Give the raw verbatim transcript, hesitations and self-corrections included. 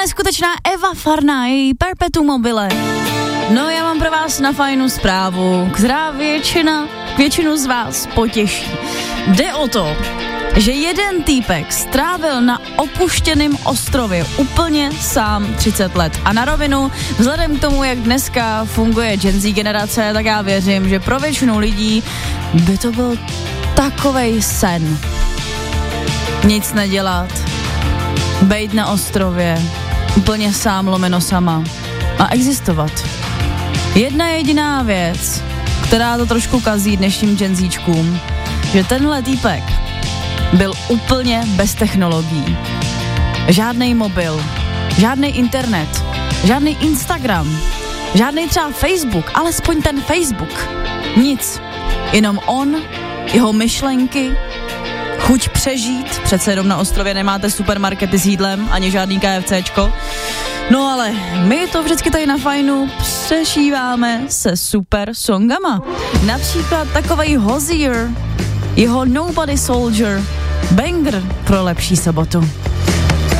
neskutečná Eva Farná, její Perpetuum mobile. No já mám pro vás na fajnu zprávu, která většina, většinu z vás potěší. Jde o to, že jeden týpek strávil na opuštěném ostrově úplně sám třicet let. A na rovinu, vzhledem k tomu, jak dneska funguje Gen Z generace, tak já věřím, že pro většinu lidí by to byl takovej sen. Nic nedělat, bejt na ostrově, úplně sám lomeno sama a existovat. Jedna jediná věc, která to trošku kazí dnešním dženzíčkům, že tenhle týpek byl úplně bez technologií. Žádnej mobil, žádnej internet, žádný Instagram, žádný třeba Facebook, alespoň ten Facebook. Nic. Jenom on, jeho myšlenky, chuť přežít, přece jenom na ostrově nemáte supermarkety s jídlem, ani žádný KFCčko. No ale my to vždycky tady na Fajnu přešíváme se super songama. Například takovej Hozier, jeho Nobody Soldier, banger pro lepší sobotu.